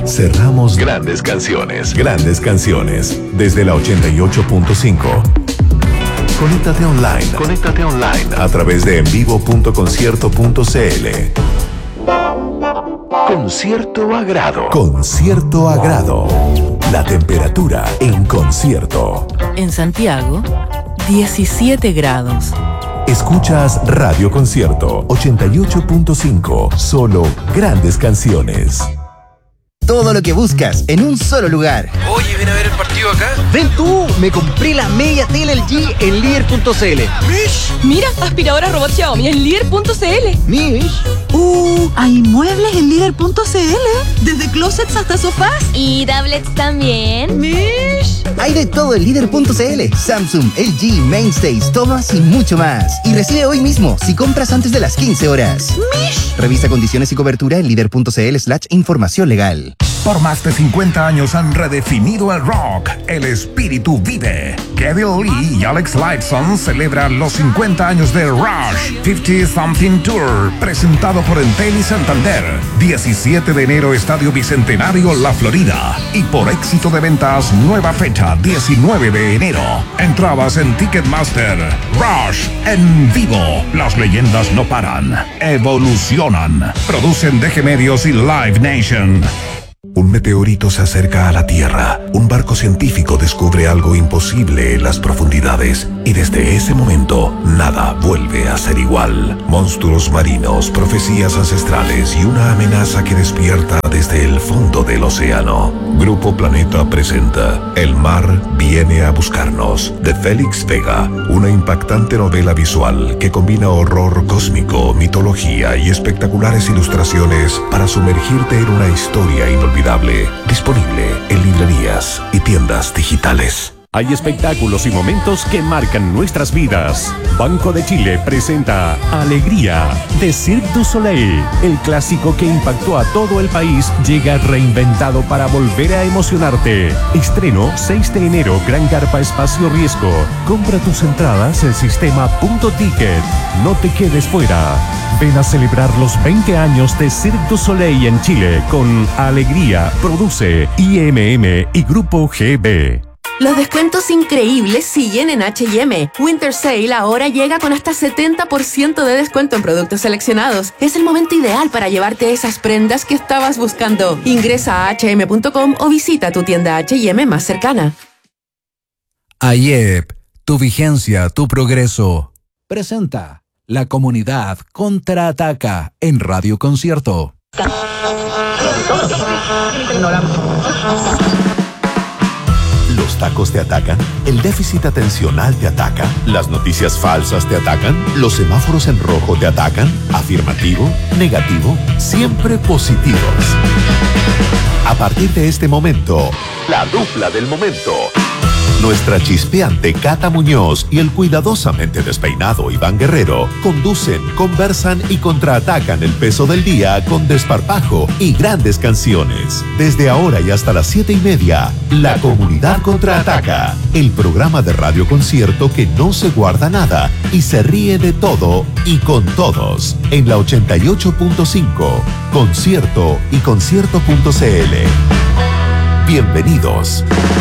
Cerramos grandes canciones. Grandes canciones. Desde la 88.5. Conéctate online. Conéctate online a través de envivo.concierto.cl. Con cierto agrado. Con cierto agrado. La temperatura en concierto. En Santiago, 17 grados. Escuchas Radio Concierto 88.5. Solo grandes canciones. Todo lo que buscas en un solo lugar. Oye, ven a ver el partido acá. Ven tú, me compré la media tele LG en líder.cl. Mish. Mira, aspiradora robot Xiaomi en líder.cl. Mish. Hay muebles en líder.cl. Desde closets hasta sofás. Y tablets también. Mish. Hay de todo en líder.cl. Samsung, LG, Mainstays, Thomas y mucho más. Y recibe hoy mismo si compras antes de las 15 horas. Mish. Revisa condiciones y cobertura en líder.cl/información legal. Por más de 50 años han redefinido el rock. El espíritu vive. Kevin Lee y Alex Lifeson celebran los 50 años de Rush 50 Something Tour, presentado por Entel y Santander. 17 de enero, Estadio Bicentenario, La Florida. Y por éxito de ventas, nueva fecha, 19 de enero. Entradas en Ticketmaster. Rush en vivo. Las leyendas no paran. Evolucionan. Producen DG Medios y Live Nation. Un meteorito se acerca a la Tierra. Un barco científico descubre algo imposible en las profundidades. Y desde ese momento, nada vuelve a ser igual. Monstruos marinos, profecías ancestrales y una amenaza que despierta desde el fondo del océano. Grupo Planeta presenta El mar viene a buscarnos, de Félix Vega. Una impactante novela visual que combina horror cósmico, mitología y espectaculares ilustraciones para sumergirte en una historia inolvidable. Disponible en librerías y tiendas digitales. Hay espectáculos y momentos que marcan nuestras vidas. Banco de Chile presenta Alegría de Cirque du Soleil. El clásico que impactó a todo el país llega reinventado para volver a emocionarte. Estreno 6 de enero, Gran Carpa Espacio Riesgo. Compra tus entradas en sistema.ticket. No te quedes fuera. Ven a celebrar los 20 años de Cirque du Soleil en Chile con Alegría. Produce IMM y Grupo GB. Los descuentos increíbles siguen en H&M. Winter Sale ahora llega con hasta 70% de descuento en productos seleccionados. Es el momento ideal para llevarte esas prendas que estabas buscando. Ingresa a hm.com o visita tu tienda H&M más cercana. AIEP, tu vigencia, tu progreso. Presenta La Comunidad Contraataca en Radio Concierto. Los tacos te atacan, el déficit atencional te ataca, las noticias falsas te atacan, los semáforos en rojo te atacan, afirmativo, negativo, siempre positivos. A partir de este momento, la dupla del momento. Nuestra chispeante Cata Muñoz y el cuidadosamente despeinado Iván Guerrero conducen, conversan y contraatacan el peso del día con desparpajo y grandes canciones. Desde ahora y hasta las 7:30, La Comunidad Contraataca, el programa de Radio Concierto que no se guarda nada y se ríe de todo y con todos. En la 88.5, Concierto y concierto.cl. Bienvenidos.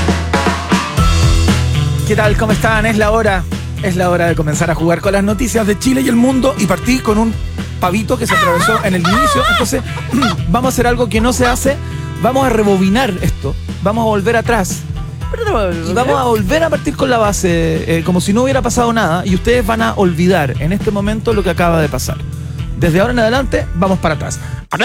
¿Qué tal? ¿Cómo están? Es la hora de comenzar a jugar con las noticias de Chile y el mundo y partí con un pavito que se atravesó en el inicio. Entonces, vamos a hacer algo que no se hace. Vamos a rebobinar esto. Vamos a volver atrás. Y vamos a volver a partir con la base, como si no hubiera pasado nada. Y ustedes van a olvidar en este momento lo que acaba de pasar. Desde ahora en adelante, vamos para atrás.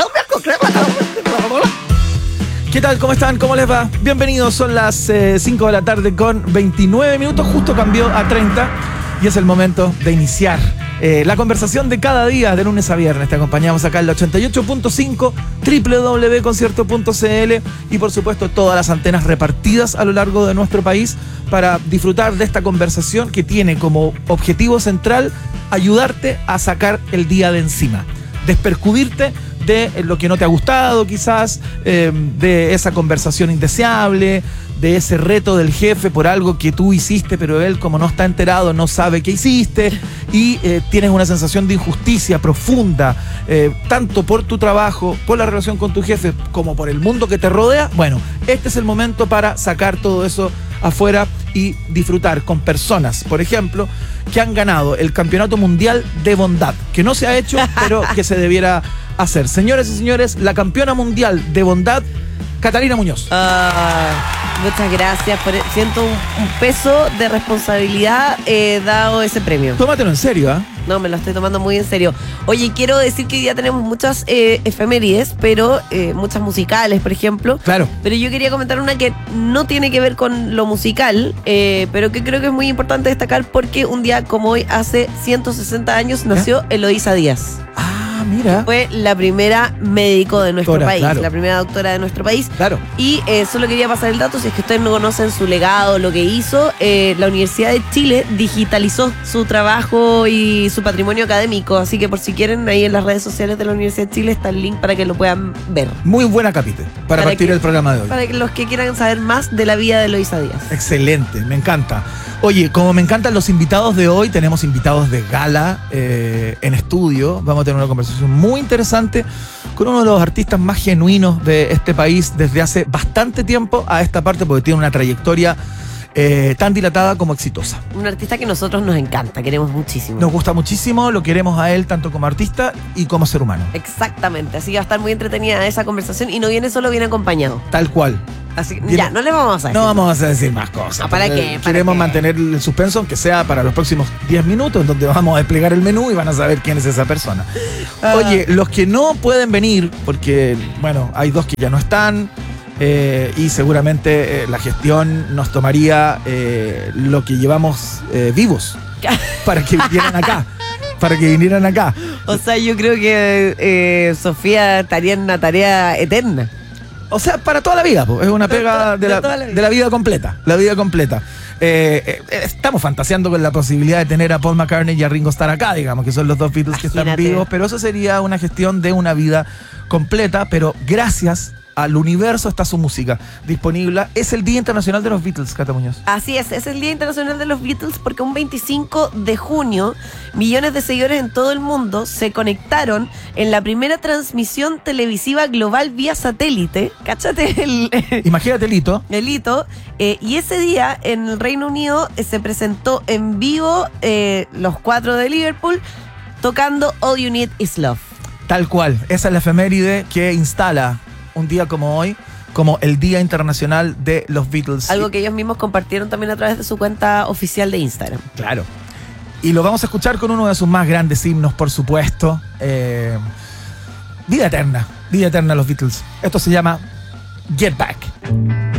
¿Qué tal? ¿Cómo están? ¿Cómo les va? Bienvenidos, son las 5 de la tarde con 29 minutos, justo cambió a 30 y es el momento de iniciar la conversación de cada día, de lunes a viernes. Te acompañamos acá en la 88.5, www.concierto.cl y por supuesto todas las antenas repartidas a lo largo de nuestro país para disfrutar de esta conversación que tiene como objetivo central ayudarte a sacar el día de encima, despercudirte de lo que no te ha gustado quizás, de esa conversación indeseable, de ese reto del jefe por algo que tú hiciste, pero él, como no está enterado, no sabe qué hiciste, y tienes una sensación de injusticia profunda, tanto por tu trabajo, por la relación con tu jefe, como por el mundo que te rodea. Bueno, este es el momento para sacar todo eso afuera y disfrutar con personas, por ejemplo, que han ganado el Campeonato Mundial de Bondad, que no se ha hecho, pero que se debiera hacer. Señoras y señores, la campeona mundial de bondad, Catalina Muñoz. Muchas gracias. Siento un peso de responsabilidad dado ese premio. Tómatelo en serio, ¿ah? No, me lo estoy tomando muy en serio. Oye, quiero decir que hoy día tenemos muchas efemérides, pero muchas musicales, por ejemplo. Claro. Pero yo quería comentar una que no tiene que ver con lo musical, pero que creo que es muy importante destacar porque un día como hoy, hace 160 años, nació Eloísa Díaz. Mira. Fue la primera médico de nuestro país, claro. La primera doctora de nuestro país. Claro. Y solo quería pasar el dato, si es que ustedes no conocen su legado, lo que hizo, la Universidad de Chile digitalizó su trabajo y su patrimonio académico, así que por si quieren, ahí en las redes sociales de la Universidad de Chile está el link para que lo puedan ver. Muy buena capite para partir el programa de hoy. Para que los que quieran saber más de la vida de Eloísa Díaz. Excelente, me encanta. Oye, como me encantan los invitados de hoy, tenemos invitados de gala en estudio. Vamos a tener una conversación muy interesante con uno de los artistas más genuinos de este país desde hace bastante tiempo a esta parte, porque tiene una trayectoria tan dilatada como exitosa. Un artista que a nosotros nos encanta, queremos muchísimo. Nos gusta muchísimo, lo queremos a él tanto como artista y como ser humano. Exactamente, así que va a estar muy entretenida esa conversación y no viene solo, viene acompañado. Tal cual. Así que ya, no le vamos a decir. No vamos a decir más cosas. ¿Para qué? Queremos mantener el suspenso, aunque sea para los próximos 10 minutos, donde vamos a desplegar el menú y van a saber quién es esa persona. Oye, los que no pueden venir, porque, bueno, hay dos que ya no están, y seguramente la gestión nos tomaría lo que llevamos vivos para que vinieran acá. Para que vinieran acá. O sea, yo creo que Sofía estaría en una tarea eterna. O sea, para toda la vida, es una pega de la vida completa. La vida completa. Estamos fantaseando con la posibilidad de tener a Paul McCartney y a Ringo Starr acá, digamos, que son los dos Beatles que están vivos, pero eso sería una gestión de una vida completa, pero gracias al universo está su música disponible. Es el Día Internacional de los Beatles, Cata Muñoz. Así es el Día Internacional de los Beatles porque un 25 de junio millones de seguidores en todo el mundo se conectaron en la primera transmisión televisiva global vía satélite. Cáchate Imagínate el hito. El hito. Y ese día en el Reino Unido se presentó en vivo los 4 de Liverpool tocando All You Need Is Love. Tal cual. Esa es la efeméride que instala un día como hoy, como el Día Internacional de los Beatles. Algo que ellos mismos compartieron también a través de su cuenta oficial de Instagram. Claro. Y lo vamos a escuchar con uno de sus más grandes himnos, por supuesto. Vida eterna los Beatles. Esto se llama Get Back.